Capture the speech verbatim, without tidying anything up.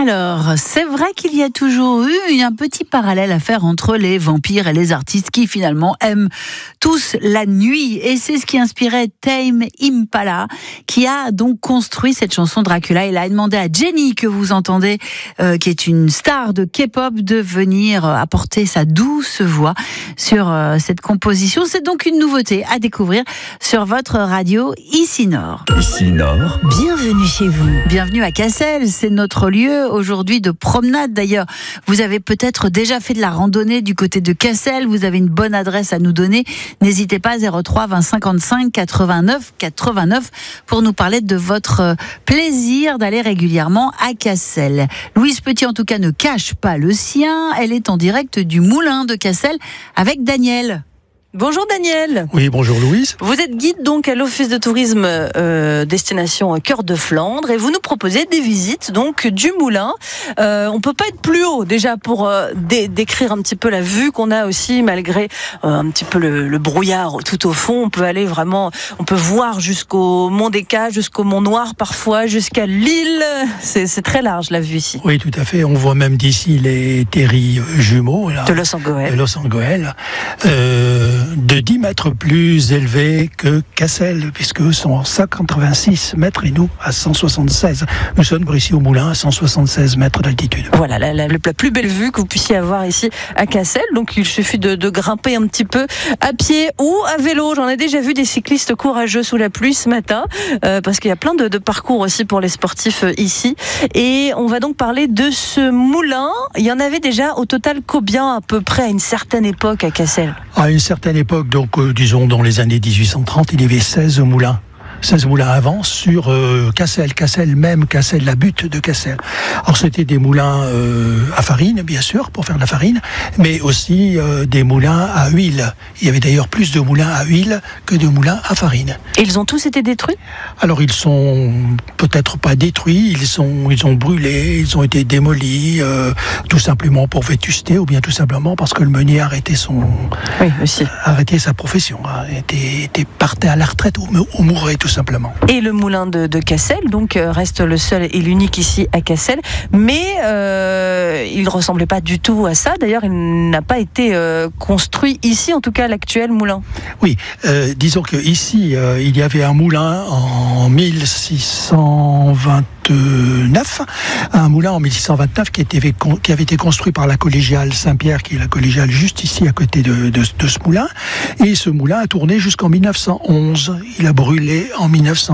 Alors, c'est vrai qu'il y a toujours eu un petit parallèle à faire entre les vampires et les artistes qui finalement aiment tous la nuit. Et c'est ce qui inspirait Tame Impala, qui a donc construit cette chanson Dracula. Il a demandé à Jenny, que vous entendez, euh, qui est une star de K-pop, de venir apporter sa douce voix sur euh, cette composition. C'est donc une nouveauté à découvrir sur votre radio Ici Nord. Ici Nord. Bienvenue chez vous. Bienvenue à Cassel, c'est notre lieu aujourd'hui de promenade. D'ailleurs, vous avez peut-être déjà fait de la randonnée du côté de Cassel. Vous avez une bonne adresse à nous donner. N'hésitez pas, zéro trois vingt cinquante-cinq quatre-vingt-neuf quatre-vingt-neuf pour nous parler de votre plaisir d'aller régulièrement à Cassel. Louise Petit, en tout cas, ne cache pas le sien. Elle est en direct du moulin de Cassel avec Daniel. Bonjour Daniel. Oui, bonjour Louise. Vous êtes guide donc à l'office de tourisme euh, destination Cœur de Flandre et vous nous proposez des visites donc du moulin. Euh, on peut pas être plus haut déjà pour euh, dé- décrire un petit peu la vue qu'on a aussi malgré euh, un petit peu le, le brouillard tout au fond. On peut aller vraiment, on peut voir jusqu'au Mont des Cages, jusqu'au Mont Noir parfois, jusqu'à l'île. C'est, c'est très large la vue ici. Oui, tout à fait. On voit même d'ici les terris jumeaux là, De Los Angeles. de Los Angeles. Euh, de dix mètres plus élevés que Cassel, puisque eux sont à cent quatre-vingt-six mètres et nous à cent soixante-seize. Nous sommes ici au moulin à cent soixante-seize mètres d'altitude. Voilà, la, la, la plus belle vue que vous puissiez avoir ici à Cassel. Donc il suffit de, de grimper un petit peu à pied ou à vélo. J'en ai déjà vu des cyclistes courageux sous la pluie ce matin, euh, parce qu'il y a plein de, de parcours aussi pour les sportifs euh, ici. Et on va donc parler de ce moulin. Il y en avait déjà au total combien à peu près à une certaine époque à Cassel ? À une certaine époque, donc euh, disons dans les années dix-huit cent trente, il y avait seize moulins. seize moulins avant sur euh, Cassel, Cassel même, Cassel, la butte de Cassel. Alors c'était des moulins euh, à farine, bien sûr, pour faire de la farine, mais aussi euh, des moulins à huile. Il y avait d'ailleurs plus de moulins à huile que de moulins à farine. Et ils ont tous été détruits ? Alors ils sont peut-être pas détruits, ils sont, ils ont brûlé, ils ont été démolis, euh, tout simplement pour vétusté, ou bien tout simplement parce que le meunier a arrêté son, Oui, aussi. a arrêté sa profession, hein, était, était parti à la retraite ou, ou mourait tout simplement. Et le moulin de, de Cassel, donc, euh, reste le seul et l'unique ici à Cassel. Mais euh, il ne ressemblait pas du tout à ça. D'ailleurs, il n'a pas été euh, construit ici, en tout cas l'actuel moulin. Oui, euh, disons que ici euh, il y avait un moulin en mille six cent vingt-neuf, un moulin en mille six cent vingt-neuf qui, était, qui avait été construit par la collégiale Saint-Pierre, qui est la collégiale juste ici à côté de, de, de ce moulin. Et ce moulin a tourné jusqu'en mille neuf cent onze. Il a brûlé en mille neuf cent